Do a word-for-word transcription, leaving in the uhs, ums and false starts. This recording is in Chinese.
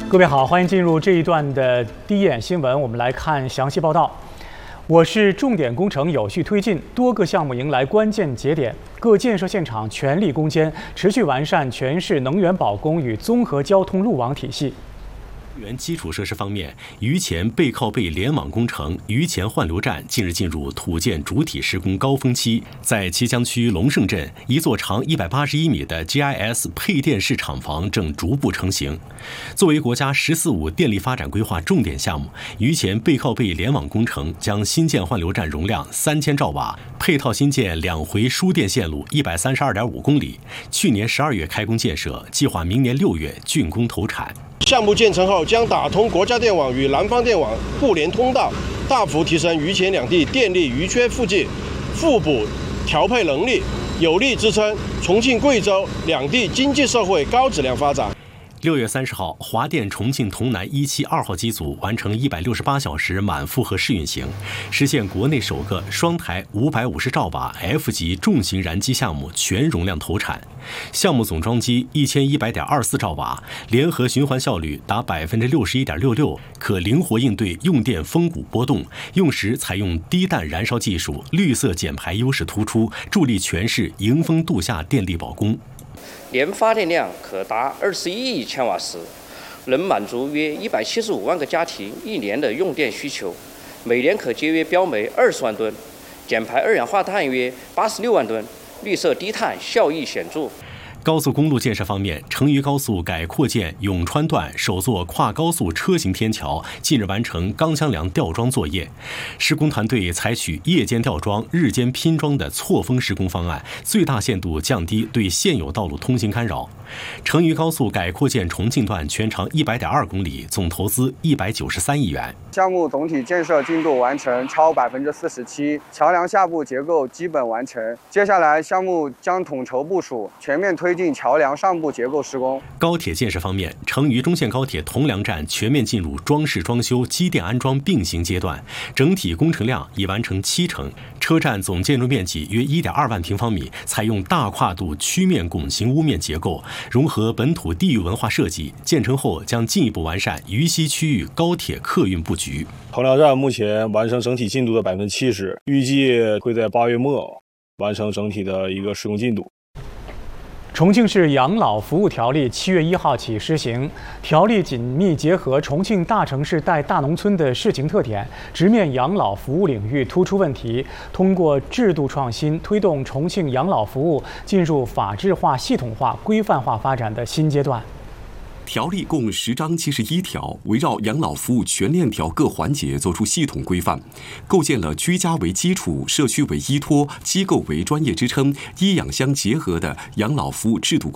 各位好，欢迎进入这一段的第一眼新闻，我们来看详细报道。我市重点工程有序推进，多个项目迎来关键节点，各建设现场全力攻坚，持续完善全市能源保供与综合交通路网体系。 原基础设施方面，榆钱背靠背联网工程榆钱换流站近日进入土建主体施工高峰期，在旗江区龙胜镇，一座长一百八十一米的 G I S 配电式厂房正逐步成型。作为国家“十四五”电力发展规划重点项目，榆钱背靠背联网工程将新建换流站容量三千兆瓦，配套新建两回输电线路一百三十二点五公里。去年十二月开工建设，计划明年六月竣工投产。 项目建成后，将打通国家电网与南方电网互联通道，大幅提升榆钱两地电力余缺附近互补调配能力，有力支撑重庆、贵州两地经济社会高质量发展。 六月三十号，华电重庆潼南一期二号机组完成一百六十八小时满负荷试运行，实现国内首个双台五百五十兆瓦 F 级重型燃机项目全容量投产。项目总装机一千一百点二四兆瓦，联合循环效率达百分之六十一点六六，可灵活应对用电峰谷波动。用时采用低氮燃烧技术，绿色减排优势突出，助力全市迎峰度夏电力保供。 年发电量可达二十一亿千瓦时，能满足约一百七十五万个家庭一年的用电需求，每年可节约标煤二十万吨，减排二氧化碳约八十六万吨，绿色低碳效益显著。 高速公路建设方面，成渝高速改扩建永川段首座跨高速车行天桥近日完成钢箱梁吊装作业，施工团队采取夜间吊装、日间拼装的错峰施工方案，最大限度降低对现有道路通行干扰。成渝高速改扩建重庆段全长一百点二公里，总投资一百九十三亿元。 项目总体建设进度完成超百分之四十七，桥梁下部结构基本完成。接下来，项目将统筹部署，全面推进桥梁上部结构施工。 高铁建设方面，成渝中线高铁铜梁站全面进入装饰装修、机电安装并行阶段，整体工程量已完成七成。车站总建筑面积约一点二万平方米，采用大跨度曲面拱形屋面结构，融合本土地域文化设计。建成后将进一步完善渝西区域高铁客运布局。 铜梁站目前完成整体进度的百分之七十，预计会在八月末完成整体的一个施工进度。 重庆市养老服务条例七月一号起施行，条例紧密结合重庆大城市带大农村的市情特点，直面养老服务领域突出问题，通过制度创新，推动重庆养老服务进入法治化、系统化、规范化发展的新阶段。 条例共十章七十一条，围绕养老服务全链条各环节作出系统规范，构建了居家为基础、社区为依托、机构为专业支撑、医养相结合的养老服务制度